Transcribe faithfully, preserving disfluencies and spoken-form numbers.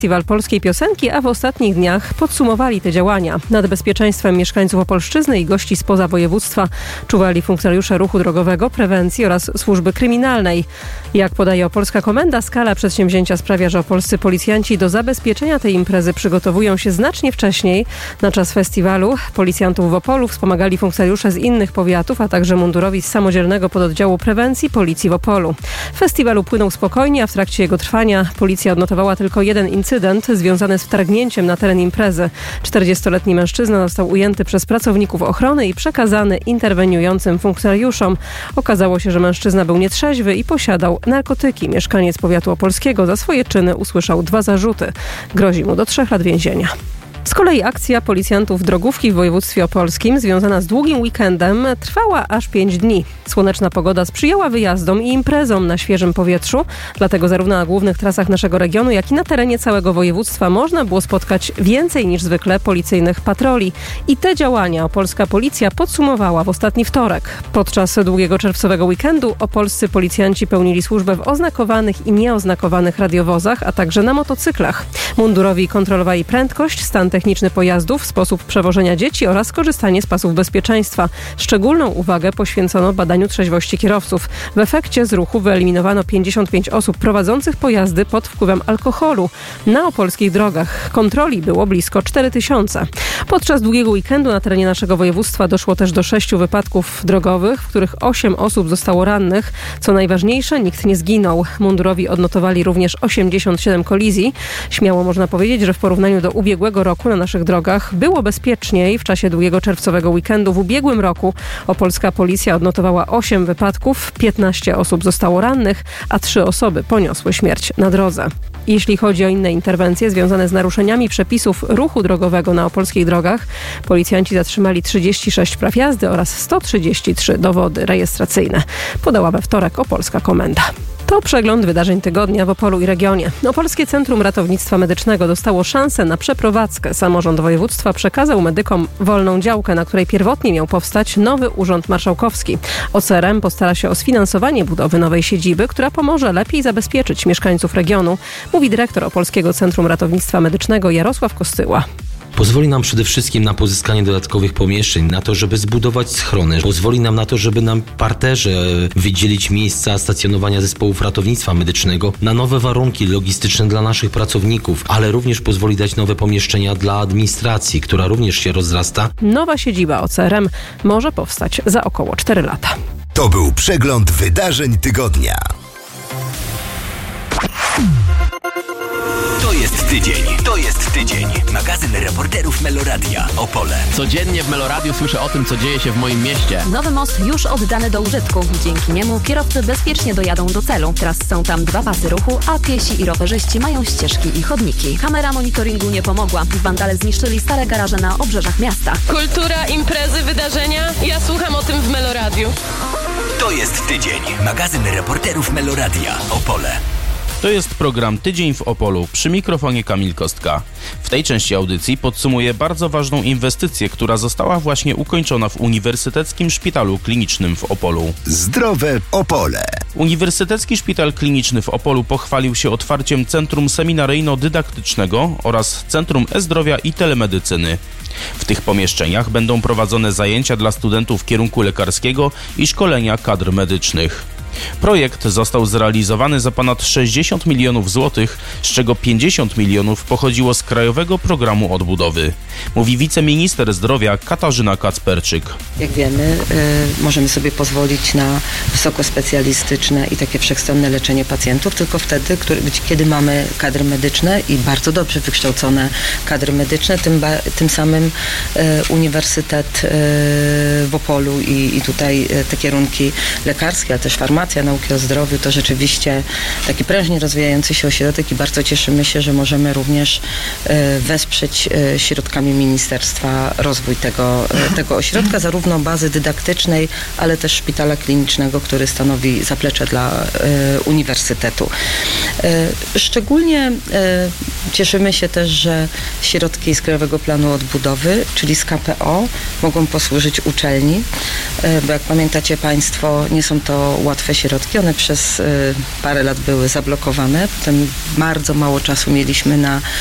Festiwal Polskiej Piosenki, a w ostatnich dniach podsumowali te działania. Nad bezpieczeństwem mieszkańców Opolszczyzny i gości spoza województwa czuwali funkcjonariusze ruchu drogowego, prewencji oraz służby kryminalnej. Jak podaje Opolska Komenda, skala przedsięwzięcia sprawia, że opolscy policjanci do zabezpieczenia tej imprezy przygotowują się znacznie wcześniej. Na czas festiwalu policjantów w Opolu wspomagali funkcjonariusze z innych powiatów, a także mundurowi z samodzielnego pododdziału prewencji Policji w Opolu. Festiwal upłynął spokojnie, a w trakcie jego trwania policja odnotowała tylko jeden incydent związany z wtargnięciem na teren imprezy. czterdziestoletni mężczyzna został ujęty przez pracowników ochrony i przekazany interweniującym funkcjonariuszom. Okazało się, że mężczyzna był nietrzeźwy i posiadał narkotyki. Mieszkaniec powiatu opolskiego za swoje czyny usłyszał dwa zarzuty. Grozi mu do trzech lat więzienia. Z kolei akcja policjantów drogówki w województwie opolskim związana z długim weekendem trwała aż pięć dni. Słoneczna pogoda sprzyjała wyjazdom i imprezom na świeżym powietrzu, dlatego zarówno na głównych trasach naszego regionu, jak i na terenie całego województwa można było spotkać więcej niż zwykle policyjnych patroli. I te działania opolska policja podsumowała w ostatni wtorek. Podczas długiego czerwcowego weekendu opolscy policjanci pełnili służbę w oznakowanych i nieoznakowanych radiowozach, a także na motocyklach. Mundurowi kontrolowali prędkość, stan techniczny pojazdów, sposób przewożenia dzieci oraz korzystanie z pasów bezpieczeństwa. Szczególną uwagę poświęcono badaniu trzeźwości kierowców. W efekcie z ruchu wyeliminowano pięćdziesiąt pięć osób prowadzących pojazdy pod wpływem alkoholu. Na opolskich drogach kontroli było blisko cztery tysiące. Podczas długiego weekendu na terenie naszego województwa doszło też do sześciu wypadków drogowych, w których osiem osób zostało rannych. Co najważniejsze, nikt nie zginął. Mundurowi odnotowali również osiemdziesiąt siedem kolizji. Śmiało można powiedzieć, że w porównaniu do ubiegłego roku na naszych drogach było bezpieczniej. W czasie długiego czerwcowego weekendu w ubiegłym roku opolska policja odnotowała osiem wypadków, piętnaście osób zostało rannych, a trzy osoby poniosły śmierć na drodze. Jeśli chodzi o inne interwencje związane z naruszeniami przepisów ruchu drogowego na opolskich drogach, policjanci zatrzymali trzydzieści sześć praw jazdy oraz sto trzydzieści trzy dowody rejestracyjne. Podała we wtorek Opolska Komenda. To przegląd wydarzeń tygodnia w Opolu i regionie. Opolskie Centrum Ratownictwa Medycznego dostało szansę na przeprowadzkę. Samorząd województwa przekazał medykom wolną działkę, na której pierwotnie miał powstać nowy Urząd Marszałkowski. O C R M postara się o sfinansowanie budowy nowej siedziby, która pomoże lepiej zabezpieczyć mieszkańców regionu, mówi dyrektor Opolskiego Centrum Ratownictwa Medycznego Jarosław Kostyła. Pozwoli nam przede wszystkim na pozyskanie dodatkowych pomieszczeń, na to, żeby zbudować schrony. Pozwoli nam na to, żeby na parterze wydzielić miejsca stacjonowania zespołów ratownictwa medycznego, na nowe warunki logistyczne dla naszych pracowników, ale również pozwoli dać nowe pomieszczenia dla administracji, która również się rozrasta. Nowa siedziba O C R M może powstać za około cztery lata. To był przegląd wydarzeń tygodnia. To jest tydzień, to jest tydzień. Magazyn reporterów Meloradia Opole. Codziennie w Meloradiu słyszę o tym, co dzieje się w moim mieście. Nowy most już oddany do użytku. Dzięki niemu kierowcy bezpiecznie dojadą do celu. Teraz są tam dwa pasy ruchu, a piesi i rowerzyści mają ścieżki i chodniki. Kamera monitoringu nie pomogła. Wandale zniszczyli stare garaże na obrzeżach miasta. Kultura, imprezy, wydarzenia. Ja słucham o tym w Meloradiu. To jest tydzień. Magazyn reporterów Meloradia Opole. To jest program Tydzień w Opolu. Przy mikrofonie Kamil Kostka. W tej części audycji podsumuję bardzo ważną inwestycję, która została właśnie ukończona w Uniwersyteckim Szpitalu Klinicznym w Opolu. Zdrowe Opole. Uniwersytecki Szpital Kliniczny w Opolu pochwalił się otwarciem Centrum Seminaryjno-Dydaktycznego oraz Centrum E-Zdrowia i Telemedycyny. W tych pomieszczeniach będą prowadzone zajęcia dla studentów kierunku lekarskiego i szkolenia kadr medycznych. Projekt został zrealizowany za ponad sześćdziesiąt milionów złotych, z czego pięćdziesiąt milionów pochodziło z Krajowego Programu Odbudowy. Mówi wiceminister zdrowia Katarzyna Kacperczyk. Jak wiemy, y, możemy sobie pozwolić na wysokospecjalistyczne i takie wszechstronne leczenie pacjentów tylko wtedy, który, kiedy mamy kadry medyczne i bardzo dobrze wykształcone kadry medyczne, tym, ba, tym samym y, Uniwersytet y, w Opolu i, i tutaj y, te kierunki lekarskie, ale też farmacja, nauki o zdrowiu to rzeczywiście taki prężnie rozwijający się ośrodek i bardzo cieszymy się, że możemy również y, wesprzeć y, środkami ministerstwa rozwój tego, y, tego ośrodka, zarówno bazy dydaktycznej, ale też szpitala klinicznego, który stanowi zaplecze dla y, uniwersytetu. Y, szczególnie y, cieszymy się też, że środki z Krajowego Planu Odbudowy, czyli z K P O, mogą posłużyć uczelni, y, bo jak pamiętacie Państwo, nie są to łatwe te środki. One przez parę lat były zablokowane. Potem bardzo mało czasu mieliśmy na